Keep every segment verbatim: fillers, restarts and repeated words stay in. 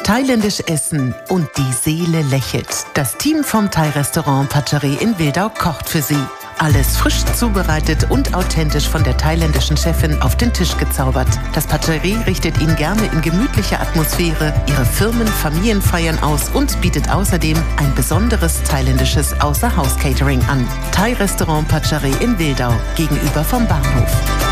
Thailändisch essen und die Seele lächelt. Das Team vom Thai-Restaurant Pacharay in Wildau kocht für Sie. Alles frisch zubereitet und authentisch von der thailändischen Chefin auf den Tisch gezaubert. Das Pacharay richtet Ihnen gerne in gemütlicher Atmosphäre Ihre Firmen-Familienfeiern aus und bietet außerdem ein besonderes thailändisches Außerhaus-Catering an. Thai-Restaurant Pacharay in Wildau, gegenüber vom Bahnhof.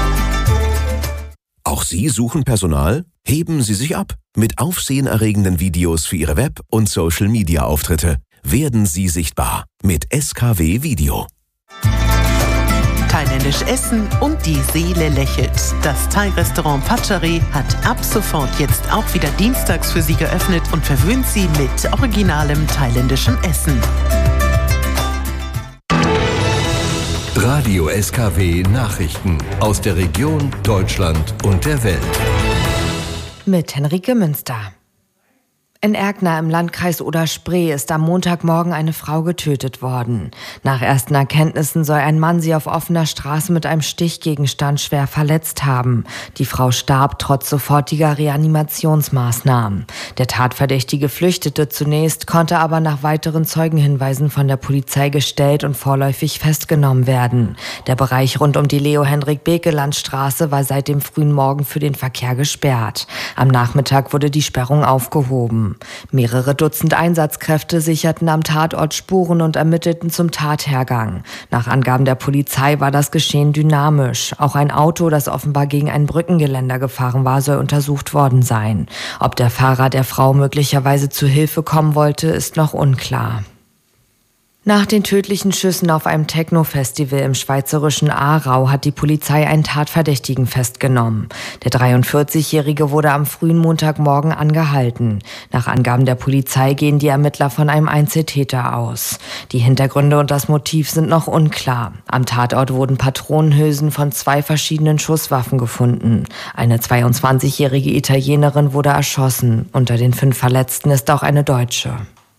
Auch Sie suchen Personal? Heben Sie sich ab mit aufsehenerregenden Videos für Ihre Web- und Social-Media-Auftritte. Werden Sie sichtbar mit S K W Video. Thailändisch essen und die Seele lächelt. Das Thai-Restaurant Pacharay hat ab sofort jetzt auch wieder dienstags für Sie geöffnet und verwöhnt Sie mit originalem thailändischem Essen. Radio S K W Nachrichten aus der Region, Deutschland und der Welt. Mit Henrike Münster. In Erkner im Landkreis Oder-Spree ist am Montagmorgen eine Frau getötet worden. Nach ersten Erkenntnissen soll ein Mann sie auf offener Straße mit einem Stichgegenstand schwer verletzt haben. Die Frau starb trotz sofortiger Reanimationsmaßnahmen. Der Tatverdächtige flüchtete zunächst, konnte aber nach weiteren Zeugenhinweisen von der Polizei gestellt und vorläufig festgenommen werden. Der Bereich rund um die Leo-Hendrik-Beke-Landstraße war seit dem frühen Morgen für den Verkehr gesperrt. Am Nachmittag wurde die Sperrung aufgehoben. Mehrere Dutzend Einsatzkräfte sicherten am Tatort Spuren und ermittelten zum Tathergang. Nach Angaben der Polizei war das Geschehen dynamisch. Auch ein Auto, das offenbar gegen ein Brückengeländer gefahren war, soll untersucht worden sein. Ob der Fahrer der Frau möglicherweise zu Hilfe kommen wollte, ist noch unklar. Nach den tödlichen Schüssen auf einem Techno-Festival im schweizerischen Aarau hat die Polizei einen Tatverdächtigen festgenommen. Der dreiundvierzigjährige wurde am frühen Montagmorgen angehalten. Nach Angaben der Polizei gehen die Ermittler von einem Einzeltäter aus. Die Hintergründe und das Motiv sind noch unklar. Am Tatort wurden Patronenhülsen von zwei verschiedenen Schusswaffen gefunden. Eine zweiundzwanzigjährige Italienerin wurde erschossen. Unter den fünf Verletzten ist auch eine Deutsche.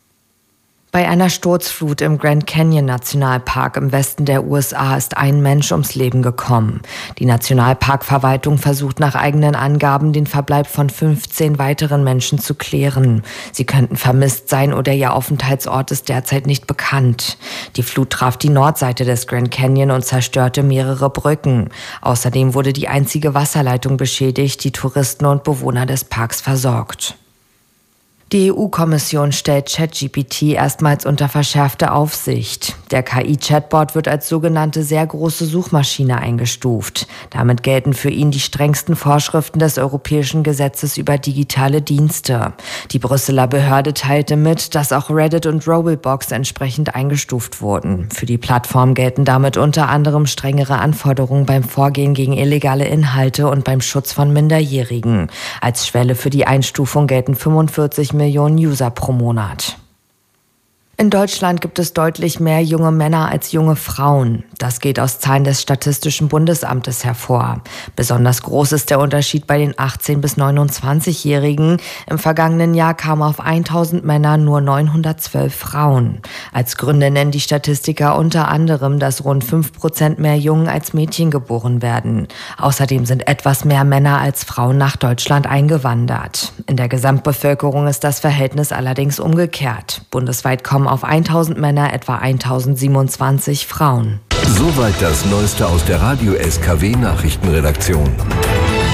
Bei einer Sturzflut im Grand Canyon Nationalpark im Westen der U S A ist ein Mensch ums Leben gekommen. Die Nationalparkverwaltung versucht nach eigenen Angaben, den Verbleib von fünfzehn weiteren Menschen zu klären. Sie könnten vermisst sein oder ihr Aufenthaltsort ist derzeit nicht bekannt. Die Flut traf die Nordseite des Grand Canyon und zerstörte mehrere Brücken. Außerdem wurde die einzige Wasserleitung beschädigt, die Touristen und Bewohner des Parks versorgt. Die E U-Kommission stellt ChatGPT erstmals unter verschärfte Aufsicht. Der K I-Chatbot wird als sogenannte sehr große Suchmaschine eingestuft. Damit gelten für ihn die strengsten Vorschriften des Europäischen Gesetzes über digitale Dienste. Die Brüsseler Behörde teilte mit, dass auch Reddit und Roblox entsprechend eingestuft wurden. Für die Plattform gelten damit unter anderem strengere Anforderungen beim Vorgehen gegen illegale Inhalte und beim Schutz von Minderjährigen. Als Schwelle für die Einstufung gelten fünfundvierzig Millionen User pro Monat. In Deutschland gibt es deutlich mehr junge Männer als junge Frauen. Das geht aus Zahlen des Statistischen Bundesamtes hervor. Besonders groß ist der Unterschied bei den achtzehn- bis neunundzwanzigjährigen. Im vergangenen Jahr kamen auf tausend Männer nur neunhundertzwölf Frauen. Als Gründe nennen die Statistiker unter anderem, dass rund fünf Prozent mehr Jungen als Mädchen geboren werden. Außerdem sind etwas mehr Männer als Frauen nach Deutschland eingewandert. In der Gesamtbevölkerung ist das Verhältnis allerdings umgekehrt. Bundesweit kommen auf tausend Männer etwa tausendsiebenundzwanzig Frauen. Soweit das Neueste aus der Radio S K W Nachrichtenredaktion.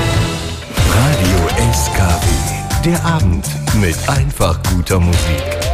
Radio S K W. Der Abend mit einfach guter Musik.